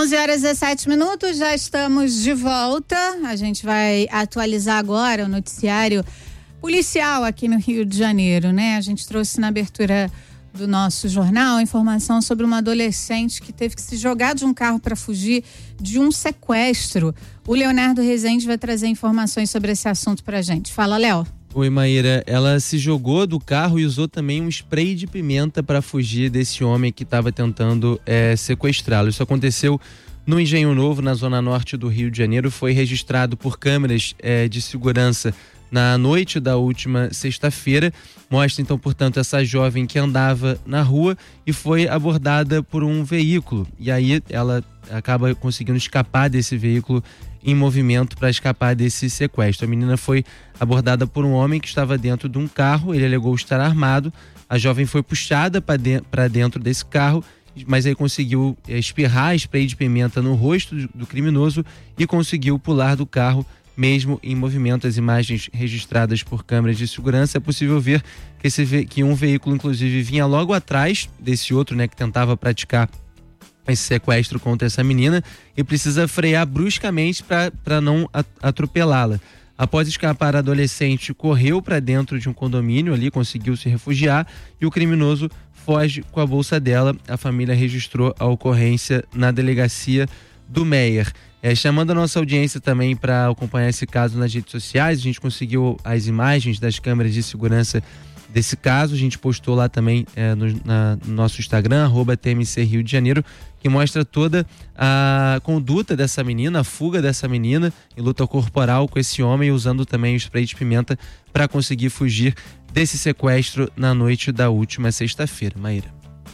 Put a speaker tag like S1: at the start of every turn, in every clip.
S1: 11h17, já estamos de volta. A gente vai atualizar agora o noticiário policial aqui no Rio de Janeiro, né? A gente trouxe na abertura do nosso jornal a informação sobre uma adolescente que teve que se jogar de um carro para fugir de um sequestro. O Leonardo Rezende vai trazer informações sobre esse assunto pra gente. Fala, Léo.
S2: Oi, Maíra. Ela se jogou do carro e usou também um spray de pimenta para fugir desse homem que estava tentando sequestrá-lo. Isso aconteceu no Engenho Novo, na zona norte do Rio de Janeiro. Foi registrado por câmeras de segurança na noite da última sexta-feira. Mostra então, portanto, essa jovem que andava na rua e foi abordada por um veículo. E aí ela acaba conseguindo escapar desse veículo em movimento para escapar desse sequestro. A menina foi abordada por um homem que estava dentro de um carro. Ele alegou estar armado. A jovem foi puxada para dentro desse carro, mas aí conseguiu espirrar spray de pimenta no rosto do criminoso e conseguiu pular do carro mesmo em movimento. As imagens registradas por câmeras de segurança, é possível ver que um veículo inclusive vinha logo atrás desse outro, né, que tentava praticar esse sequestro contra essa menina, e precisa frear bruscamente para não atropelá-la. Após escapar, a adolescente correu para dentro de um condomínio ali, conseguiu se refugiar, e o criminoso foge com a bolsa dela. A família registrou a ocorrência na delegacia do Meier. Chamando a nossa audiência também para acompanhar esse caso nas redes sociais. A gente conseguiu as imagens das câmeras de segurança desse caso. A gente postou lá também no nosso Instagram, @TMC Rio de Janeiro, que mostra toda a conduta dessa menina, a fuga dessa menina em luta corporal com esse homem, usando também o spray de pimenta para conseguir fugir desse sequestro na noite da última sexta-feira. Maíra.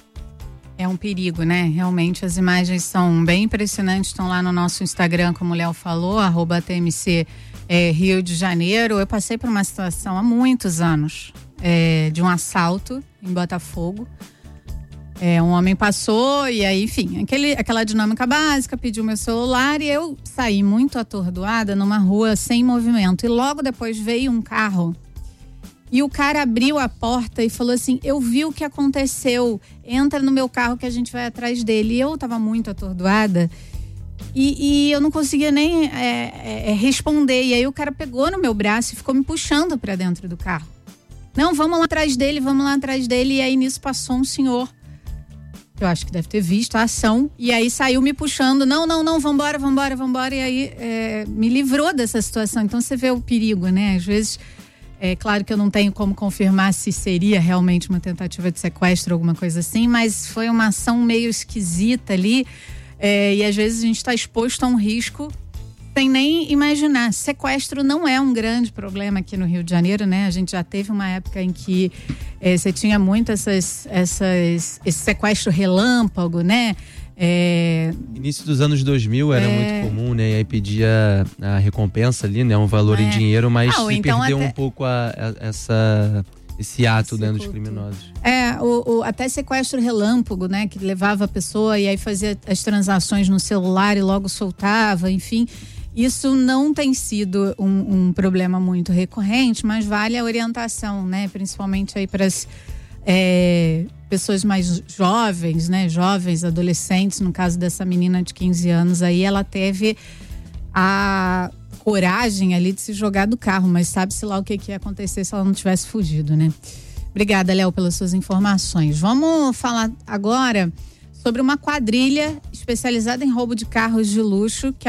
S1: É um perigo, né? Realmente as imagens são bem impressionantes, estão lá no nosso Instagram, como o Léo falou, @TMC Rio de Janeiro. Eu passei por uma situação há muitos anos, de um assalto em Botafogo. Um homem passou e aí, enfim, aquela dinâmica básica, pediu meu celular e eu saí muito atordoada numa rua sem movimento. E logo depois veio um carro e o cara abriu a porta e falou assim: eu vi o que aconteceu, entra no meu carro que a gente vai atrás dele. E eu tava muito atordoada e eu não conseguia nem responder. E aí o cara pegou no meu braço e ficou me puxando pra dentro do carro. Não, vamos lá atrás dele. E aí nisso passou um senhor, eu acho que deve ter visto a ação, e aí saiu me puxando, não, vambora, e aí me livrou dessa situação. Então você vê o perigo, né? Às vezes, claro que eu não tenho como confirmar se seria realmente uma tentativa de sequestro ou alguma coisa assim, mas foi uma ação meio esquisita ali, e às vezes a gente está exposto a um risco sem nem imaginar. Sequestro não é um grande problema aqui no Rio de Janeiro, né? A gente já teve uma época em que você tinha muito esse sequestro relâmpago, né?
S2: Início dos anos 2000 era muito comum, né? E aí pedia a recompensa ali, né? Um valor em dinheiro, mas se então perdeu um pouco esse ato dentro dos criminosos.
S1: Até sequestro relâmpago, né? Que levava a pessoa e aí fazia as transações no celular e logo soltava, enfim. Isso não tem sido um problema muito recorrente, mas vale a orientação, né? Principalmente aí para as pessoas mais jovens, né? Jovens, adolescentes. No caso dessa menina de 15 anos aí, ela teve a coragem ali de se jogar do carro, mas sabe-se lá o que ia acontecer se ela não tivesse fugido, né? Obrigada, Léo, pelas suas informações. Vamos falar agora sobre uma quadrilha especializada em roubo de carros de luxo que